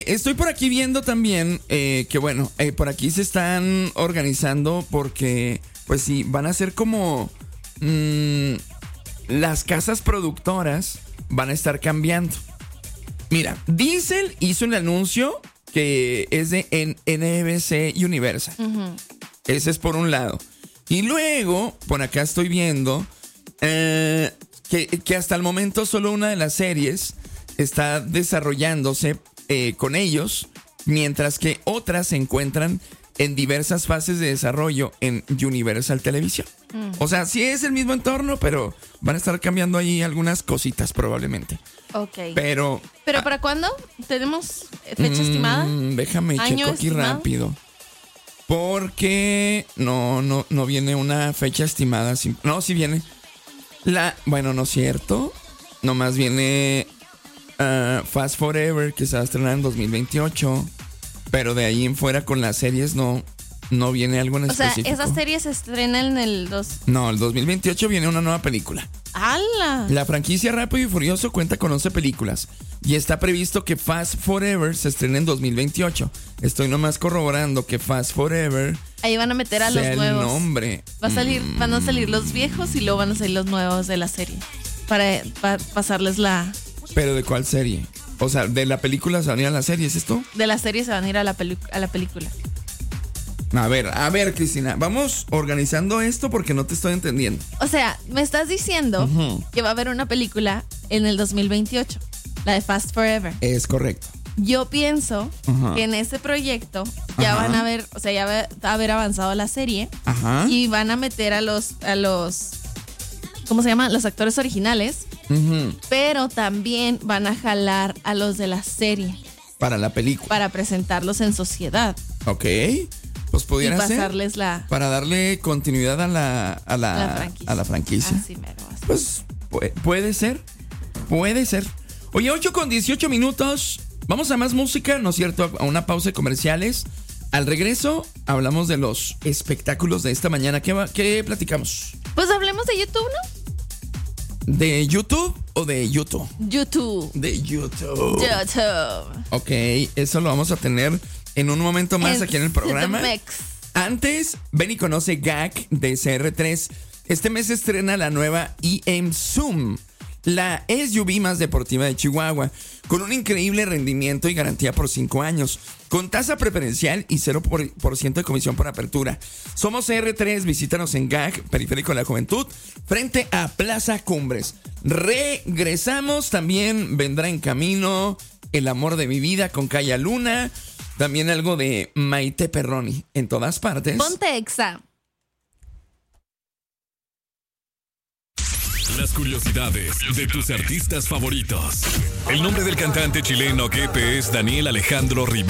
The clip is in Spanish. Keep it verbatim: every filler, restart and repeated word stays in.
Estoy por aquí viendo también eh, que bueno, eh, por aquí se están organizando porque pues sí, van a ser como mmm, las casas productoras van a estar cambiando. Mira, Diesel hizo un anuncio que es de N B C Universal. Uh-huh. Ese es por un lado. Y luego, por acá estoy viendo eh, que, que hasta el momento solo una de las series está desarrollándose eh, con ellos, mientras que otras se encuentran en diversas fases de desarrollo en Universal Televisión. Mm. O sea, sí es el mismo entorno, pero van a estar cambiando ahí algunas cositas probablemente. Ok. Pero... ¿Pero ah, para cuándo? ¿Tenemos fecha mm, estimada? Déjame checo aquí estimado? rápido. Porque no, no, no viene una fecha estimada. No, sí viene. La, bueno, no es cierto. Nomás viene uh, Fast Forever, que se va a estrenar en dos mil veintiocho. Pero de ahí en fuera con las series no, no viene algo en o específico. O sea, ¿esas series se estrenan en el dos? No, el dos mil veintiocho viene una nueva película. ¡Hala! La franquicia Rápido y Furioso cuenta con once películas. Y está previsto que Fast Forever se estrene en dos mil veintiocho. Estoy nomás corroborando que Fast Forever... Ahí van a meter a los el nuevos. nombre. Va a salir, mm. Van a salir los viejos y luego van a salir los nuevos de la serie. Para, para pasarles la... ¿Pero de cuál serie? O sea, ¿de la película se van a ir a la serie, es esto? De la serie se van a ir a la, pelu- a la película. A ver, a ver, Cristina, vamos organizando esto porque no te estoy entendiendo. O sea, me estás diciendo uh-huh. que va a haber una película en el dos mil veintiocho, la de Fast Forever. Es correcto. Yo pienso uh-huh. que en ese proyecto ya uh-huh. van a ver, o sea, ya va a haber avanzado la serie uh-huh. y van a meter a los, a los, ¿cómo se llama? Los actores originales, uh-huh. pero también van a jalar a los de la serie. Para la película. Para presentarlos en sociedad. Ok. Pues pudiera y pasarles ser la... para darle continuidad a la, a la, la franquicia. A la franquicia. Así mero, así. Pues puede, puede ser, puede ser. Oye, ocho con dieciocho minutos. Vamos a más música, ¿no es cierto? A una pausa de comerciales. Al regreso hablamos de los espectáculos de esta mañana. ¿Qué, va, qué platicamos? Pues hablemos de YouTube, ¿no? ¿De YouTube o de YouTube? YouTube. De YouTube. YouTube. Ok, eso lo vamos a tener en un momento más en aquí en el programa. Antes, ven y conoce G A C de C R tres. Este mes se estrena la nueva E M Zoom, la S U V más deportiva de Chihuahua, con un increíble rendimiento y garantía por cinco años, con tasa preferencial y cero por ciento de comisión por apertura. Somos C R tres, visítanos en G A C, Periférico de la Juventud, frente a Plaza Cumbres. Regresamos, también vendrá en camino El amor de mi vida con Calla Luna. También algo de Maite Perroni en todas partes. Ponte Exa. Las curiosidades de tus artistas favoritos. El nombre del cantante chileno Kepe es Daniel Alejandro Rivera.